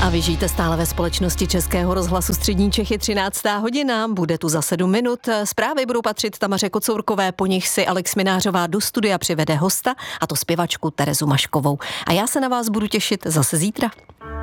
vy žijete stále ve společnosti Českého rozhlasu Střední Čechy, 13. hodina, bude tu za 7 minut. Zprávy budou patřit Tamáře Kocourkové, po nich si Alex Minářová do studia přivede hosta, a to zpěvačku Terezu Maškovou. A já se na vás budu těšit zase zítra.